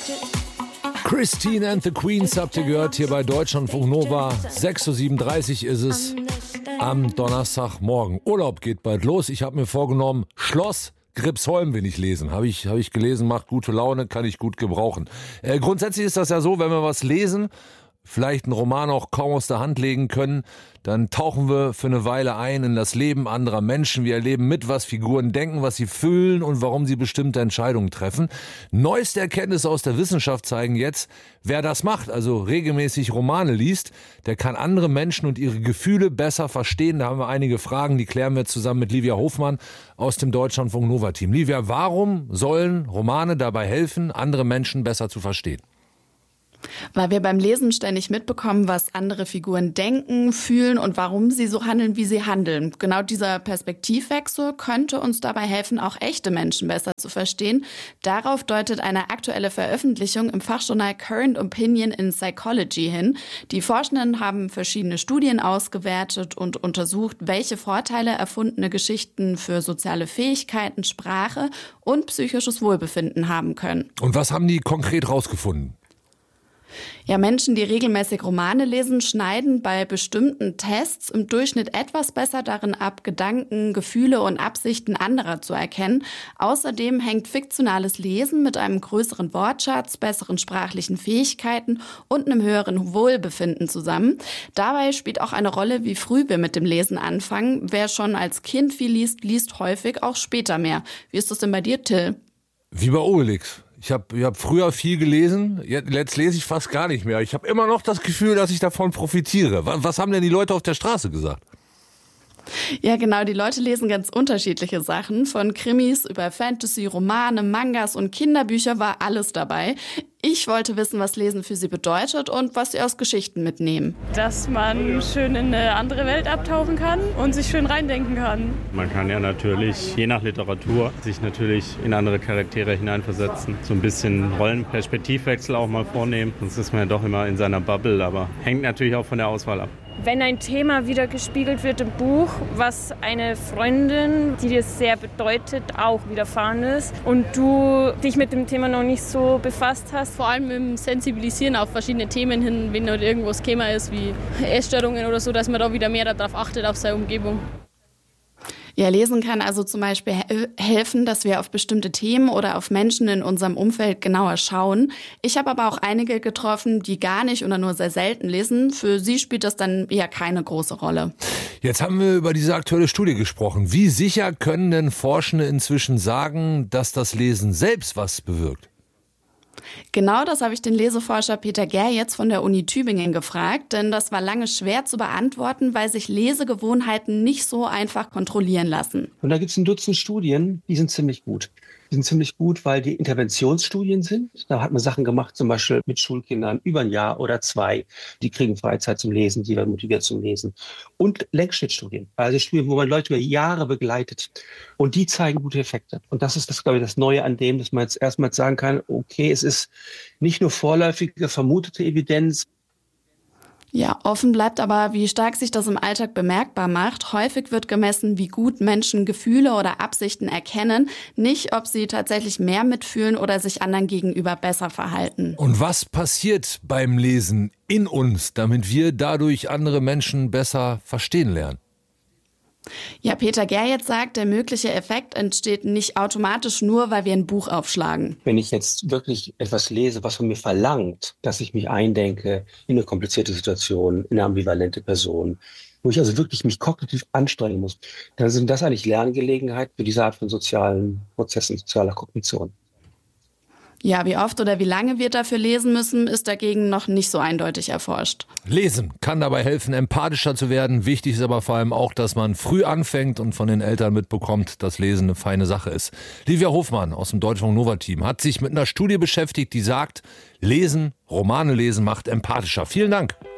Christine and the Queens habt ihr gehört hier bei Deutschlandfunk Nova. 6.37 Uhr ist es am Donnerstagmorgen. Urlaub geht bald los. Ich habe mir vorgenommen, Schloss Gripsholm will ich lesen. Habe ich gelesen, macht gute Laune, kann ich gut gebrauchen. Grundsätzlich ist das ja so, wenn wir was lesen, vielleicht einen Roman auch kaum aus der Hand legen können, dann tauchen wir für eine Weile ein in das Leben anderer Menschen. Wir erleben mit, was Figuren denken, was sie fühlen und warum sie bestimmte Entscheidungen treffen. Neueste Erkenntnisse aus der Wissenschaft zeigen jetzt, wer das macht, also regelmäßig Romane liest, der kann andere Menschen und ihre Gefühle besser verstehen. Da haben wir einige Fragen, die klären wir zusammen mit Livia Hofmann aus dem Deutschlandfunk Nova Team. Livia, warum sollen Romane dabei helfen, andere Menschen besser zu verstehen? Weil wir beim Lesen ständig mitbekommen, was andere Figuren denken, fühlen und warum sie so handeln, wie sie handeln. Genau dieser Perspektivwechsel könnte uns dabei helfen, auch echte Menschen besser zu verstehen. Darauf deutet eine aktuelle Veröffentlichung im Fachjournal Current Opinion in Psychology hin. Die Forschenden haben verschiedene Studien ausgewertet und untersucht, welche Vorteile erfundene Geschichten für soziale Fähigkeiten, Sprache und psychisches Wohlbefinden haben können. Und was haben die konkret rausgefunden? Ja, Menschen, die regelmäßig Romane lesen, schneiden bei bestimmten Tests im Durchschnitt etwas besser darin ab, Gedanken, Gefühle und Absichten anderer zu erkennen. Außerdem hängt fiktionales Lesen mit einem größeren Wortschatz, besseren sprachlichen Fähigkeiten und einem höheren Wohlbefinden zusammen. Dabei spielt auch eine Rolle, wie früh wir mit dem Lesen anfangen. Wer schon als Kind viel liest, liest häufig auch später mehr. Wie ist das denn bei dir, Till? Wie bei Obelix. Ich hab früher viel gelesen, jetzt lese ich fast gar nicht mehr. Ich habe immer noch das Gefühl, dass ich davon profitiere. Was haben denn die Leute auf der Straße gesagt? Ja, genau, die Leute lesen ganz unterschiedliche Sachen. Von Krimis über Fantasy, Romane, Mangas und Kinderbücher war alles dabei. Ich wollte wissen, was Lesen für sie bedeutet und was sie aus Geschichten mitnehmen. Dass man schön in eine andere Welt abtauchen kann und sich schön reindenken kann. Man kann ja natürlich, je nach Literatur, sich natürlich in andere Charaktere hineinversetzen. So ein bisschen Rollenperspektivwechsel auch mal vornehmen. Sonst ist man ja doch immer in seiner Bubble, aber hängt natürlich auch von der Auswahl ab. Wenn ein Thema wieder gespiegelt wird im Buch, was eine Freundin, die dir sehr bedeutet, auch widerfahren ist und du dich mit dem Thema noch nicht so befasst hast. Vor allem im Sensibilisieren auf verschiedene Themen hin, wenn dort irgendwas Thema ist wie Essstörungen oder so, dass man da wieder mehr darauf achtet, auf seine Umgebung. Ja, Lesen kann also zum Beispiel helfen, dass wir auf bestimmte Themen oder auf Menschen in unserem Umfeld genauer schauen. Ich habe aber auch einige getroffen, die gar nicht oder nur sehr selten lesen. Für sie spielt das dann eher keine große Rolle. Jetzt haben wir über diese aktuelle Studie gesprochen. Wie sicher können denn Forschende inzwischen sagen, dass das Lesen selbst was bewirkt? Genau das habe ich den Leseforscher Peter Gerr jetzt von der Uni Tübingen gefragt, denn das war lange schwer zu beantworten, weil sich Lesegewohnheiten nicht so einfach kontrollieren lassen. Und da gibt es ein Dutzend Studien, die sind ziemlich gut. Die sind ziemlich gut, weil die Interventionsstudien sind. Da hat man Sachen gemacht, zum Beispiel mit Schulkindern über ein Jahr oder 2. Die kriegen Freizeit zum Lesen, die werden motiviert zum Lesen. Und Längsschnittstudien, also Studien, wo man Leute über Jahre begleitet. Und die zeigen gute Effekte. Und das ist, glaube ich, das Neue an dem, dass man jetzt erstmal sagen kann, okay, es ist nicht nur vorläufige, vermutete Evidenz. Ja, offen bleibt aber, wie stark sich das im Alltag bemerkbar macht. Häufig wird gemessen, wie gut Menschen Gefühle oder Absichten erkennen, nicht, ob sie tatsächlich mehr mitfühlen oder sich anderen gegenüber besser verhalten. Und was passiert beim Lesen in uns, damit wir dadurch andere Menschen besser verstehen lernen? Ja, Peter Gerr jetzt sagt, der mögliche Effekt entsteht nicht automatisch nur, weil wir ein Buch aufschlagen. Wenn ich jetzt wirklich etwas lese, was von mir verlangt, dass ich mich eindenke in eine komplizierte Situation, in eine ambivalente Person, wo ich also wirklich mich kognitiv anstrengen muss, dann sind das eigentlich Lerngelegenheiten für diese Art von sozialen Prozessen, sozialer Kognition. Ja, wie oft oder wie lange wir dafür lesen müssen, ist dagegen noch nicht so eindeutig erforscht. Lesen kann dabei helfen, empathischer zu werden. Wichtig ist aber vor allem auch, dass man früh anfängt und von den Eltern mitbekommt, dass Lesen eine feine Sache ist. Livia Hofmann aus dem Deutschlandfunk Nova Team hat sich mit einer Studie beschäftigt, die sagt, Lesen, Romane lesen macht empathischer. Vielen Dank.